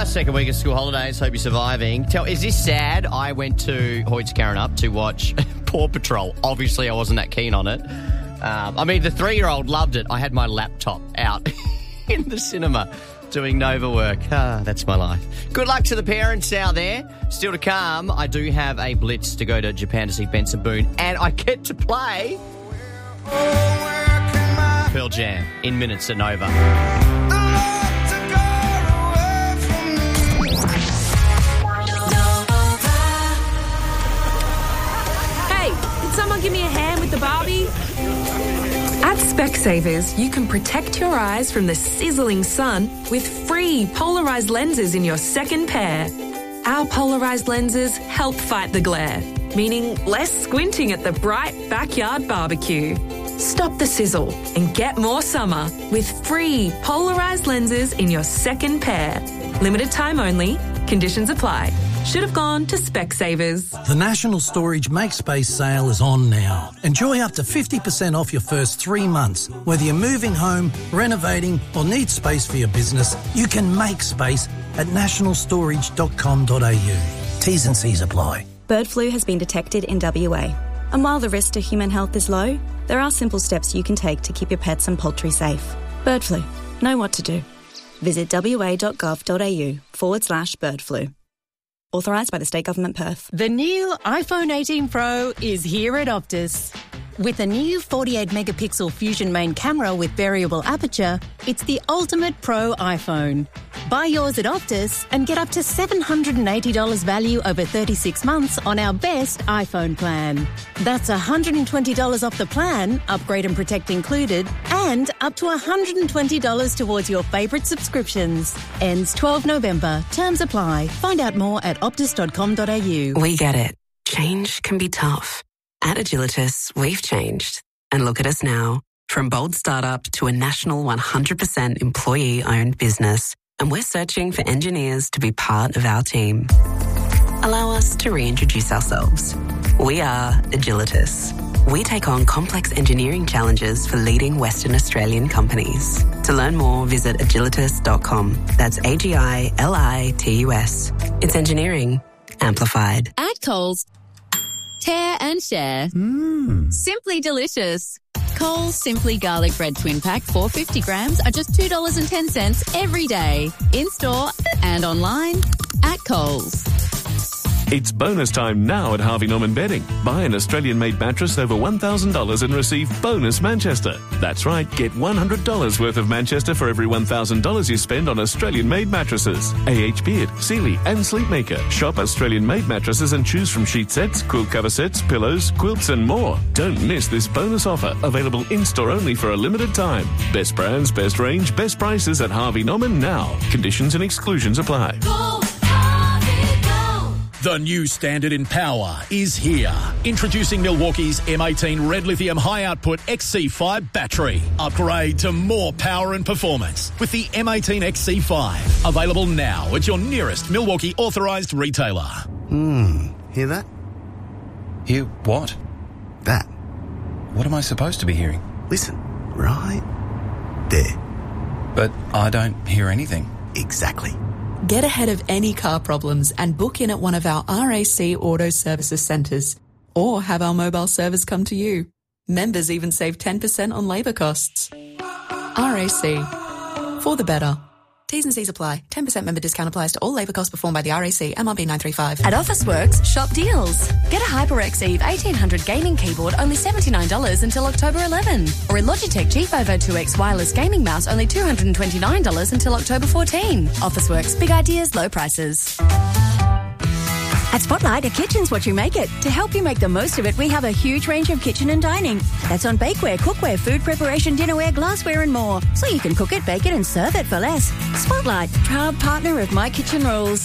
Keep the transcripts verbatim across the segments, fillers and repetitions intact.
second week of school holidays. Hope you're surviving. Tell, is this sad? I went to Hoyts Karrinyup to watch Paw Patrol. Obviously, I wasn't that keen on it. Um, I mean, the three-year-old loved it. I had my laptop out in the cinema doing Nova work. Ah, that's my life. Good luck to the parents out there. Still to come, I do have a blitz to go to Japan to see Benson Boone, and I get to play Pearl Jam in minutes at Nova. Hey, can someone give me a hand with the Barbie? At Specsavers, you can protect your eyes from the sizzling sun with free polarised lenses in your second pair. Our polarised lenses help fight the glare, meaning less squinting at the bright backyard barbecue. Stop the sizzle and get more summer with free polarised lenses in your second pair. Limited time only. Conditions apply. Should have gone to Specsavers. The National Storage Make Space sale is on now. Enjoy up to fifty percent off your first three months. Whether you're moving home, renovating or need space for your business, you can make space at national storage dot com dot a u. T's and C's apply. Bird flu has been detected in W A. And while the risk to human health is low, there are simple steps you can take to keep your pets and poultry safe. Bird flu. Know what to do. Visit wa.gov.au forward slash bird flu. Authorised by the State Government Perth. The new iPhone eighteen Pro is here at Optus. With a new forty-eight megapixel Fusion main camera with variable aperture, it's the ultimate pro iPhone. Buy yours at Optus and get up to seven hundred eighty dollars value over thirty-six months on our best iPhone plan. That's one hundred twenty dollars off the plan, upgrade and protect included, and up to one hundred twenty dollars towards your favourite subscriptions. Ends twelfth November. Terms apply. Find out more at optus dot com dot a u. We get it. Change can be tough. At Agilitas, we've changed. And look at us now. From bold startup to a national one hundred percent employee-owned business. And we're searching for engineers to be part of our team. Allow us to reintroduce ourselves. We are Agilitas. We take on complex engineering challenges for leading Western Australian companies. To learn more, visit agilitas dot com. That's A G I L I T U S. It's engineering amplified. At Coles, tear and share. Mmm. Simply delicious. Coles Simply Garlic Bread Twin Pack four hundred fifty grams are just two dollars and ten cents every day. In-store and online at Coles. It's bonus time now at Harvey Norman Bedding. Buy an Australian-made mattress over one thousand dollars and receive bonus Manchester. That's right, get one hundred dollars worth of Manchester for every one thousand dollars you spend on Australian-made mattresses. A H Beard, Sealy and Sleepmaker. Shop Australian-made mattresses and choose from sheet sets, quilt cover sets, pillows, quilts and more. Don't miss this bonus offer, available in-store only for a limited time. Best brands, best range, best prices at Harvey Norman now. Conditions and exclusions apply. Go! The new standard in power is here. Introducing Milwaukee's M eighteen Red Lithium High Output X C five battery. Upgrade to more power and performance with the M eighteen X C five. Available now at your nearest Milwaukee authorised retailer. Hmm, hear that? Hear what? That. What am I supposed to be hearing? Listen, right there. But I don't hear anything. Exactly. Get ahead of any car problems and book in at one of our R A C Auto Services centres or have our mobile service come to you. Members even save ten percent on labour costs. R A C. For the better. T's and C's apply. ten percent member discount applies to all labour costs performed by the R A C, M R B nine three five. At Officeworks, shop deals. Get a HyperX Eve eighteen hundred gaming keyboard only seventy-nine dollars until October eleventh. Or a Logitech G five oh two X wireless gaming mouse only two hundred twenty-nine dollars until October fourteenth. Officeworks, big ideas, low prices. At Spotlight, a kitchen's what you make it. To help you make the most of it, we have a huge range of kitchen and dining. That's on bakeware, cookware, food preparation, dinnerware, glassware and more. So you can cook it, bake it and serve it for less. Spotlight, proud partner of My Kitchen Rules.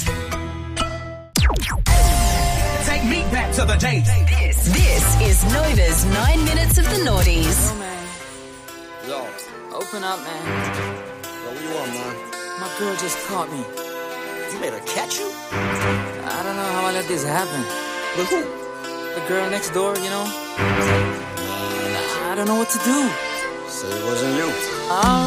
Take me back to the days. This, this is Nova's nine minutes of the Naughties. Yo, man. Yo, open up, man. Yo, what you want, man? My girl just caught me. You made her catch you? I don't know how I let this happen. But who? The girl next door, you know? I don't know what to do. So it wasn't you. Oh.